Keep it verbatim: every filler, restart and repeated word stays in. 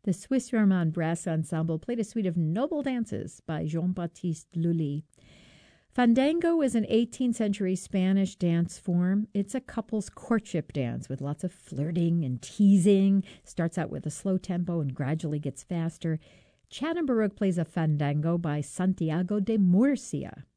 The Swiss Romand Brass Ensemble played a suite of noble dances by Jean-Baptiste Lully. Fandango is an eighteenth century Spanish dance form. It's a couple's courtship dance with lots of flirting and teasing. Starts out with a slow tempo and gradually gets faster. Chad and Baroque plays a fandango by Santiago de Murcia.